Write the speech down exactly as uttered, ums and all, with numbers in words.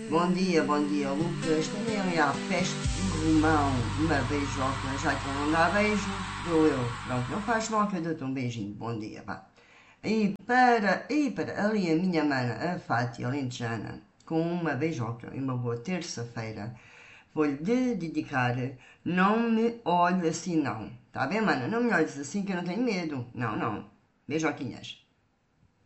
Bom dia, bom dia, Lucas. Também ali à festa do Romão, uma beijoca, já que ele não dá beijo, dou eu. Pronto, não faz mal que eu dou-te um beijinho. Bom dia, vá. E para, e para ali a minha mana, a Fátia Alentejana, com uma beijoca e uma boa terça-feira, vou-lhe dedicar Não Me Olhe Assim Não. Tá bem, mana? Não me olhes assim que eu não tenho medo. Não, não. Beijoquinhas.